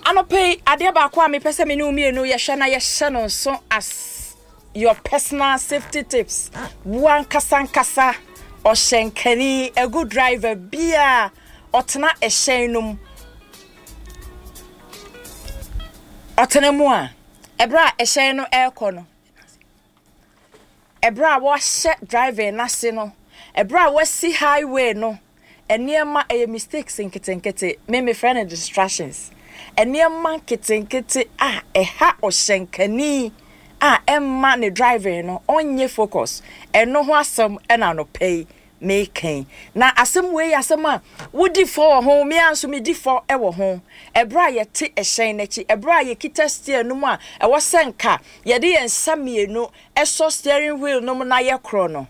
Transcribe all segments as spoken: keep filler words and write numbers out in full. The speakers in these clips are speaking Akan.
Anope ade ba kwa me pese me no mi enu ye hwe na ye hye no so as your personal safety tips. Wan kasa kasa o shenkani a good driver bia otena e hyen num. Otena mu a ebra e hyen no aircon no. Ebra wo hye driver na se no. Ebra wo si highway no. Eniema e mistakes nkete me me friend distractions. Eniema nkete ah eha o shenkani ah emma ne driver no onye focus eno ho asem ena no pay making na asem we asem a wodi for ho me anso me di for e wo ho ebra ye te ehyen nachi ebra ye kita steer no mu a e wo senka ye de yen samienu eso steering wheel no mu na ye kro no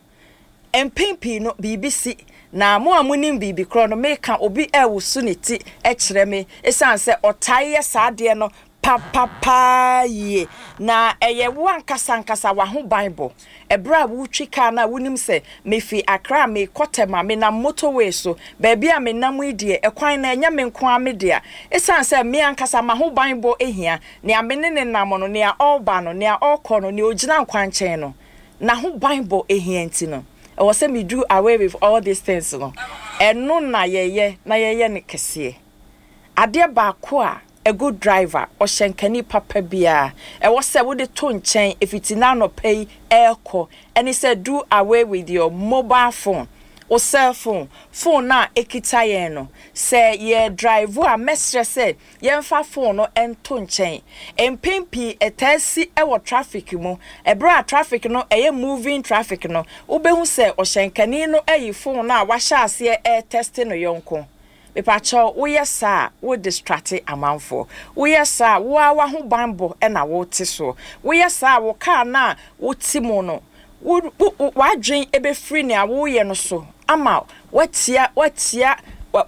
empimpi no B B C na mo amunim bibi kro no meka obi e wo su ne ti e kire me esan se otaye saade no papa pa ye na eye wan kasa nkasa wa ho bible ebra wo twika na wonim se mefi akra me kotema me na motorway so baabi a me nam idie ekwan na enya me nko amedea esan se me ankasa ma ho bible ehia ne amene ne nam no ne a oba no ne a okọ no ne ogina nkwan chen no na ho bible ehia nti no e wo se me do away with all these things no eno na yeye na yeye ne kese ade ba ko a a good driver or shenkani papa bia e wo se wo de to nchen if it na no pay airco and he said do away with your mobile phone or cell phone phone na ekita yen no say ye drive a mestre say ye mfa phone no ento nchen empimpi etasi e wo traffic mu e bra traffic no e moving traffic no obehu say o shenkani no e phone na wa sha ase e test no yonko Epacho wo yesa wo distracte amanfo wo yesa wo awa ho bambo e na wo te so wo yesa wo car na wo ti mu no wo wadwen ebe free ne awo ye no so ama watia watia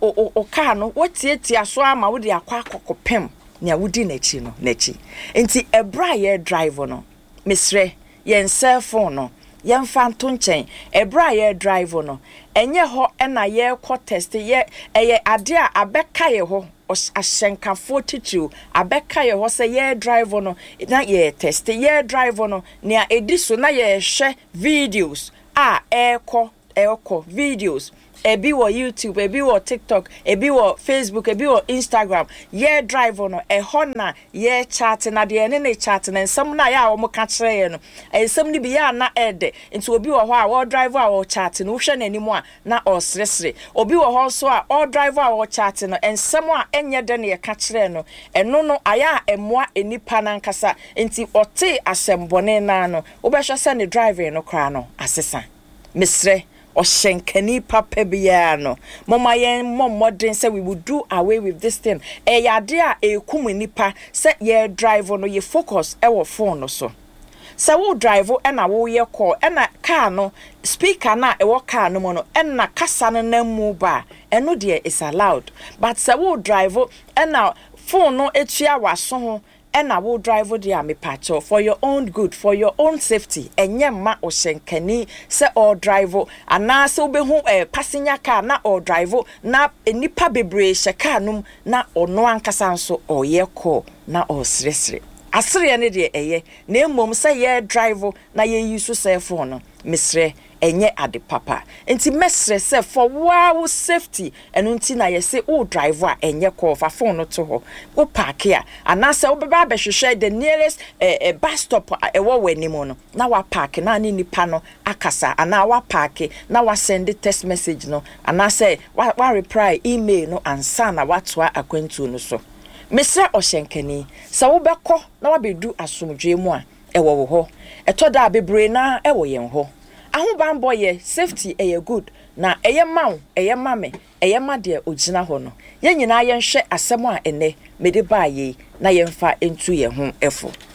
o car no watia tia so ama wo de akwa akokopem ne awudi na chi no na chi enti ebra ye drive no misre ye cell phone no ye mfa nto nchen ebra ye drive no enye ho na ye ko test ye eye ade a abeka ye ho ahyenkafo titu abeka ye ho se ye drive no na ye test ye drive no ne a ediso na ye hwe videos a eko eko videos ebi wo YouTube ebi wo TikTok ebi wo Facebook ebi wo Instagram ye drive no e ho na ye chat na de ne ne chat na nsam na ya wo mo ka kire ye no ensam ni bi ya na ede nti obi wo ho a wo drive a wo chat no hwe na nimu a na o sresre obi wo ho so a o drive a wo chat no ensam a enye de ne ye ka kire no eno no aya emoa enipa na nkasa nti ote asembone na no wo be hwe se ne drive no kra no asesa misre o shenkani papa bia no mama yen mom modern say we would do away with this thing e yade a e kum nipa say ye drive no ye focus e wo phone no so say wo drive e na wo ye call e na car no speaker na e wo car no mo no e na kasa no na mu ba e no de is allowed but say wo drive e na phone no etua waso ho and I will drive with the pacho for your own good, for your own safety. And ye ma o shenkani se or drive and na so be home a passenger car na or drive na nipa bebre shekanum na or no ankasanso or ye call na or sresre. Asre ne de eye na mom say ye drive na ye use cell phone misre enye ade papa enti mesre se for wow safety enu nti na ye se o drive a enye call fa phone no to ho wo park ya anase wo beba be hwehwe the nearest eh, eh, bus stop e wo wanimo no na wa park na ni nipa no akasa ana wa park na wa send text message no anase wa, wa reply email no ansa na watoa akwantu no so mesre ohyenkani sa wo beko na wa bedu asomdwe mu a e wo wo ho eto da bebre na e wo yen ho ahoban boy safety eye good na eye maw eye mame eye made ogina ho no ye nyina ye nhwe asem a ene mede baaye na ye mfa entu ye ho efo